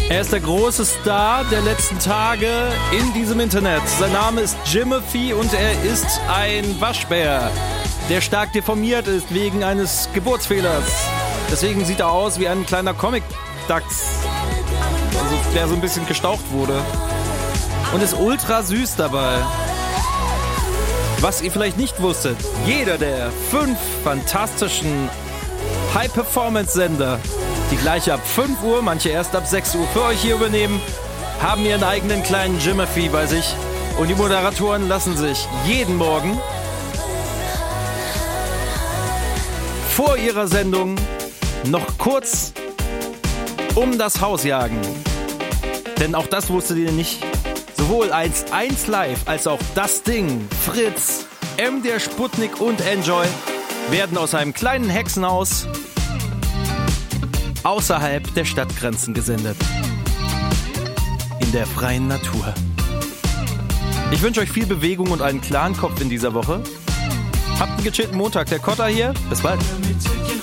Er ist der große Star der letzten Tage in diesem Internet. Sein Name ist Jimothy und er ist ein Waschbär, der stark deformiert ist wegen eines Geburtsfehlers. Deswegen sieht er aus wie ein kleiner Comic-Dachs, also der so ein bisschen gestaucht wurde. Und ist ultra süß dabei. Was ihr vielleicht nicht wusstet, jeder der 5 fantastischen High-Performance-Sender, die gleich ab 5 Uhr, manche erst ab 6 Uhr für euch hier übernehmen, haben ihren eigenen kleinen Jimothy bei sich. Und die Moderatoren lassen sich jeden Morgen vor ihrer Sendung noch kurz um das Haus jagen. Denn auch das wusstet ihr nicht. Sowohl 1 Live als auch das Ding, Fritz, MDR Sputnik und Enjoy werden aus einem kleinen Hexenhaus außerhalb der Stadtgrenzen gesendet. In der freien Natur. Ich wünsche euch viel Bewegung und einen klaren Kopf in dieser Woche. Habt einen gechillten Montag. Der Kotter hier. Bis bald.